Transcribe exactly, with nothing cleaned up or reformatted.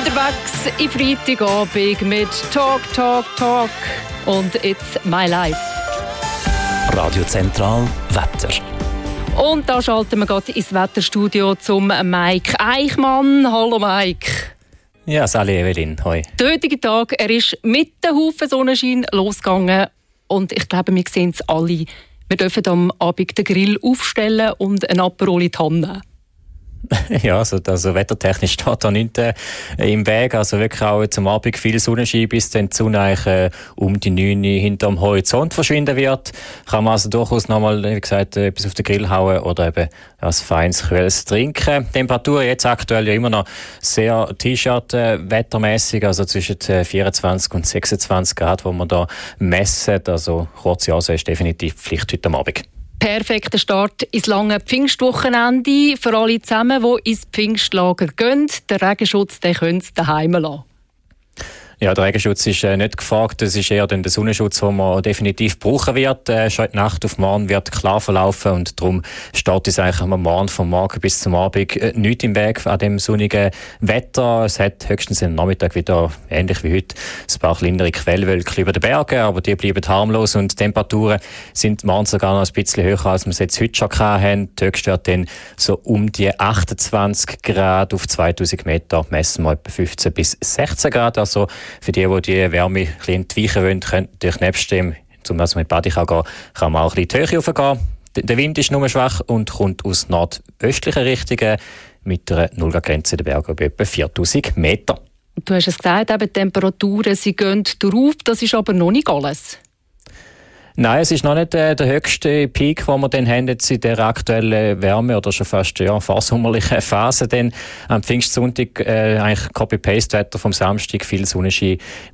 Unterwegs im Freitagabend mit Talk, Talk, Talk und It's My Life. Radio Zentral Wetter. Und da schalten wir gerade ins Wetterstudio zum Mike Eichmann. Hallo Mike. Ja, Sally Evelyn, hoi. Der heutige Tag, er ist mit einem Haufen Sonnenschein losgegangen und ich glaube, wir sehen es alle. Wir dürfen am Abend den Grill aufstellen und ein Aperol in die Hand nehmen. Ja, also, also wettertechnisch steht da nichts äh, im Weg. Also wirklich auch zum Abend viel Sonnenschein, bis dann die Sonne eigentlich, äh, um die neun Uhr hinterm Horizont verschwinden wird. Kann man also durchaus nochmal, wie gesagt, äh, etwas auf den Grill hauen oder eben ein feines, kühles trinken. Die Temperatur jetzt aktuell ja immer noch sehr T-Shirt-wettermäßig, also zwischen äh, vierundzwanzig und sechsundzwanzig Grad, wo man da messen. Also kurze Hose ist definitiv Pflicht heute Abend. Perfekter Start ins lange Pfingstwochenende für alle zusammen, die ins Pfingstlager gehen. Den Regenschutz den können sie daheim lassen. Ja, der Regenschutz ist äh, nicht gefragt. Das ist eher dann der Sonnenschutz, den man definitiv brauchen wird. Äh, schon die Nacht auf morgen wird klar verlaufen und darum steht es eigentlich am Morgen, vom Morgen bis zum Abend äh, nichts im Weg an dem sonnigen Wetter. Es hat höchstens am Nachmittag wieder, ähnlich wie heute, ein paar kleinere Quellwölkchen über den Bergen, aber die bleiben harmlos und die Temperaturen sind morgen sogar noch ein bisschen höher, als wir es jetzt heute schon hatten. Die höchste wird dann so um die achtundzwanzig Grad, auf zweitausend Meter messen wir etwa fünfzehn bis sechzehn Grad. Also für die, die die Wärme ein bisschen entweichen wollen, können durch nebst dem, zum dass man mit Badi gehen kann, kann man auch ein bisschen die Höhe raufgehen. Der Wind ist nur schwach und kommt aus nordöstlichen Richtungen mit einer Nullgrenze der Berge bei etwa viertausend Meter. Du hast es gesagt, eben die Temperaturen sie gehen drauf, das ist aber noch nicht alles. Nein, es ist noch nicht äh, der höchste Peak, den wir dann haben jetzt in der aktuellen Wärme oder schon fast ja, vorsommerlichen Phase. Dann am Pfingstsonntag äh, eigentlich Copy-Paste-Wetter vom Samstag, viel Sonnenschein